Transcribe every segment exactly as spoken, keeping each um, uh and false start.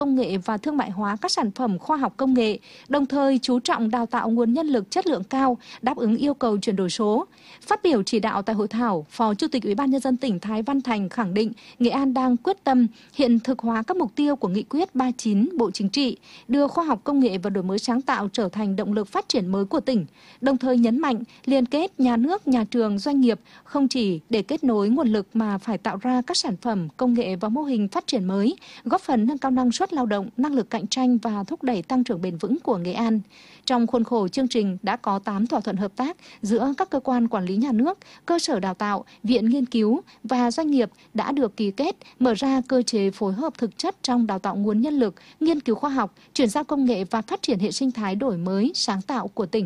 công nghệ và thương mại hóa các sản phẩm khoa học công nghệ, đồng thời chú trọng đào tạo nguồn nhân lực chất lượng cao, đáp ứng yêu cầu chuyển đổi số. Phát biểu chỉ đạo tại hội thảo, Phó Chủ tịch Ủy ban Nhân dân tỉnh Thái Văn Thành khẳng định Nghệ An đang quyết tâm hiện thực hóa các mục tiêu của Nghị quyết ba mươi chín Bộ Chính trị, đưa khoa học công nghệ và đổi mới sáng tạo trở thành động lực phát triển mới của tỉnh, đồng thời nhấn mạnh liên kết nhà nước, nhà trường, doanh nghiệp không chỉ để kết nối nguồn lực mà phải tạo ra các sản phẩm, công nghệ và mô hình phát triển mới, góp phần nâng cao năng suất lao động, năng lực cạnh tranh và thúc đẩy tăng trưởng bền vững của Nghệ An. Trong khuôn khổ chương trình đã có tám thỏa thuận hợp tác giữa các cơ quan quản lý nhà nước, cơ sở đào tạo, viện nghiên cứu và doanh nghiệp đã được ký kết, mở ra cơ chế phối hợp thực chất trong đào tạo nguồn nhân lực, nghiên cứu khoa học, chuyển giao công nghệ và phát triển hệ sinh thái đổi mới, sáng tạo của tỉnh.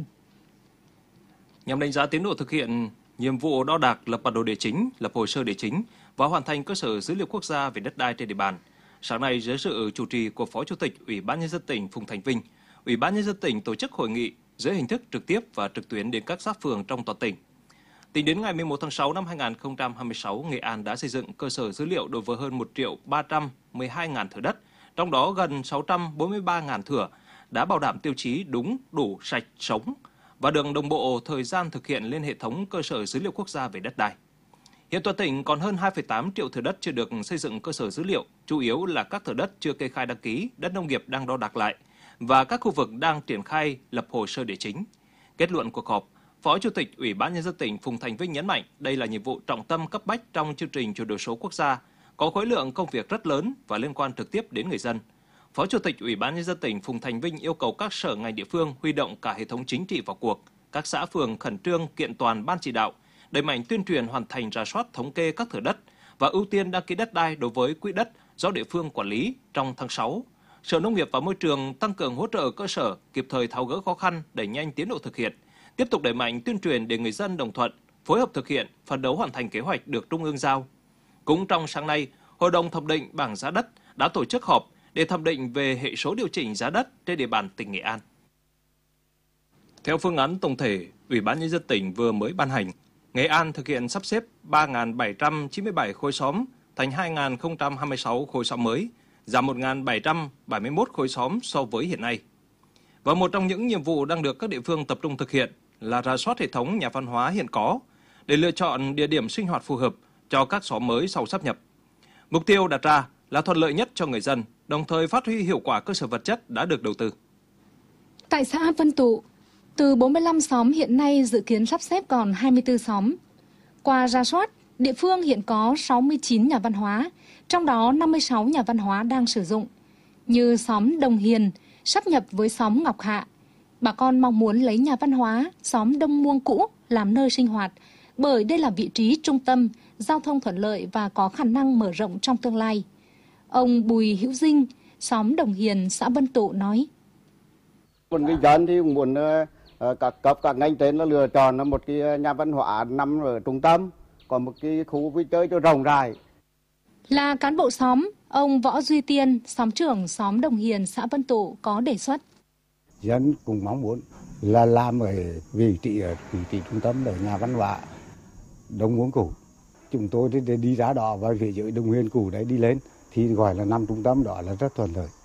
Nhằm đánh giá tiến độ thực hiện nhiệm vụ đo đạc, lập bản đồ địa chính, lập hồ sơ địa chính và hoàn thành cơ sở dữ liệu quốc gia về đất đai trên địa bàn, sáng nay dưới sự chủ trì của Phó Chủ tịch Ủy ban Nhân dân tỉnh Phùng Thành Vinh, Ủy ban Nhân dân tỉnh tổ chức hội nghị dưới hình thức trực tiếp và trực tuyến đến các xã phường trong toàn tỉnh. Tính đến ngày mười một tháng sáu năm hai nghìn không trăm hai mươi sáu, Nghệ An đã xây dựng cơ sở dữ liệu đối với hơn một triệu ba trăm mười hai nghìn thửa đất, trong đó gần sáu trăm bốn mươi ba nghìn thửa đã bảo đảm tiêu chí đúng, đủ, sạch, sống và được đồng bộ thời gian thực hiện lên hệ thống cơ sở dữ liệu quốc gia về đất đai. Hiện toàn tỉnh còn hơn hai phẩy tám triệu thửa đất chưa được xây dựng cơ sở dữ liệu, chủ yếu là các thửa đất chưa kê khai đăng ký, đất nông nghiệp đang đo đạc lại và các khu vực đang triển khai lập hồ sơ địa chính. Kết luận cuộc họp, Phó Chủ tịch Ủy ban Nhân dân tỉnh Phùng Thành Vinh nhấn mạnh đây là nhiệm vụ trọng tâm cấp bách trong chương trình chuyển đổi số quốc gia, có khối lượng công việc rất lớn và liên quan trực tiếp đến người dân. Phó Chủ tịch Ủy ban Nhân dân tỉnh Phùng Thành Vinh yêu cầu các sở ngành địa phương huy động cả hệ thống chính trị vào cuộc, các xã phường khẩn trương kiện toàn ban chỉ đạo, đẩy mạnh tuyên truyền hoàn thành rà soát thống kê các thửa đất và ưu tiên đăng ký đất đai đối với quỹ đất do địa phương quản lý trong tháng sáu. Sở Nông nghiệp và Môi trường tăng cường hỗ trợ cơ sở, kịp thời tháo gỡ khó khăn, đẩy nhanh tiến độ thực hiện, tiếp tục đẩy mạnh tuyên truyền để người dân đồng thuận, phối hợp thực hiện, phấn đấu hoàn thành kế hoạch được Trung ương giao. Cũng trong sáng nay, Hội đồng thẩm định bảng giá đất đã tổ chức họp để thẩm định về hệ số điều chỉnh giá đất trên địa bàn tỉnh Nghệ An. Theo phương án tổng thể, Ủy ban Nhân dân tỉnh vừa mới ban hành, Nghệ An thực hiện sắp xếp ba nghìn bảy trăm chín mươi bảy khối xóm thành hai nghìn không trăm hai mươi sáu khối xóm mới, giảm một nghìn bảy trăm bảy mươi mốt khối xóm so với hiện nay. Và một trong những nhiệm vụ đang được các địa phương tập trung thực hiện là rà soát hệ thống nhà văn hóa hiện có để lựa chọn địa điểm sinh hoạt phù hợp cho các xóm mới sau sáp nhập. Mục tiêu đặt ra là thuận lợi nhất cho người dân, đồng thời phát huy hiệu quả cơ sở vật chất đã được đầu tư. Tại xã Vân Tụ, từ bốn mươi lăm xóm hiện nay dự kiến sắp xếp còn hai mươi tư xóm. Qua rà soát, địa phương hiện có sáu mươi chín nhà văn hóa, trong đó năm mươi sáu nhà văn hóa đang sử dụng, như xóm Đồng Hiền, sáp nhập với xóm Ngọc Hạ. Bà con mong muốn lấy nhà văn hóa xóm Đông Muông cũ làm nơi sinh hoạt, bởi đây là vị trí trung tâm, giao thông thuận lợi và có khả năng mở rộng trong tương lai. Ông Bùi Hữu Dinh, xóm Đồng Hiền, xã Vân Tụ nói: Một người dân thì cũng muốn uh, các cấp các ngành trên nó lựa chọn một cái nhà văn hóa nằm ở trung tâm, còn một cái khu vui chơi cho rộng rãi. Là cán bộ xóm, ông Võ Duy Tiên, xóm trưởng xóm Đồng Hiền, xã Vân Tụ có đề xuất. Dân cũng mong muốn là làm ở vị trí ở vị trí trung tâm ở nhà văn hóa Đông Muông cũ. Chúng tôi để đi ra đó và phía dưới Đồng Hiền cũ đấy đi lên thì gọi là nằm trung tâm, đó là rất thuận lợi.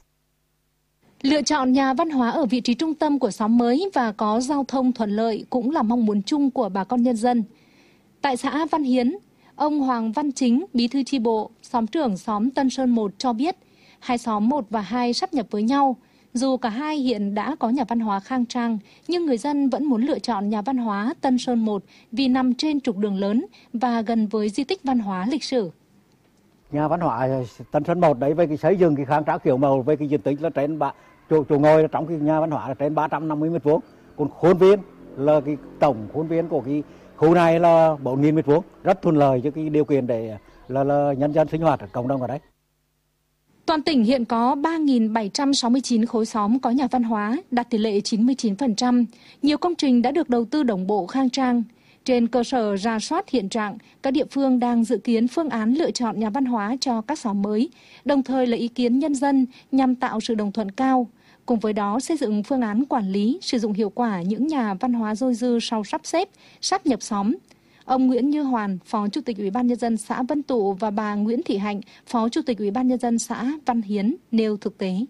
Lựa chọn nhà văn hóa ở vị trí trung tâm của xóm mới và có giao thông thuận lợi cũng là mong muốn chung của bà con nhân dân. Tại xã Văn Hiến, ông Hoàng Văn Chính, bí thư chi bộ, xóm trưởng xóm Tân Sơn một cho biết, hai xóm một và hai sáp nhập với nhau. Dù cả hai hiện đã có nhà văn hóa khang trang, nhưng người dân vẫn muốn lựa chọn nhà văn hóa Tân Sơn một vì nằm trên trục đường lớn và gần với di tích văn hóa lịch sử. Nhà văn hóa Tân Sơn một đấy với cái xây dựng cái khang trang kiểu màu với cái diện tích là trên ba chỗ, chỗ ngồi trong cái nhà văn hóa là trên ba trăm năm mươi mét vuông, còn khuôn viên là cái tổng khuôn viên của cái khu này là bốn nghìn mét vuông, rất thuận lợi cho cái điều kiện để là, là nhân dân sinh hoạt ở cộng đồng ở đấy. Toàn tỉnh hiện có ba nghìn bảy trăm sáu mươi chín khối xóm có nhà văn hóa, đạt tỷ lệ chín mươi chín phần trăm. Nhiều công trình đã được đầu tư đồng bộ khang trang. Trên cơ sở rà soát hiện trạng, các địa phương đang dự kiến phương án lựa chọn nhà văn hóa cho các xóm mới, đồng thời lấy ý kiến nhân dân nhằm tạo sự đồng thuận cao. Cùng với đó xây dựng phương án quản lý, sử dụng hiệu quả những nhà văn hóa dôi dư sau sắp xếp, sáp nhập xóm. Ông Nguyễn Như Hoàn, Phó Chủ tịch Ủy ban Nhân dân xã Vân Tụ và bà Nguyễn Thị Hạnh, Phó Chủ tịch Ủy ban Nhân dân xã Văn Hiến nêu thực tế.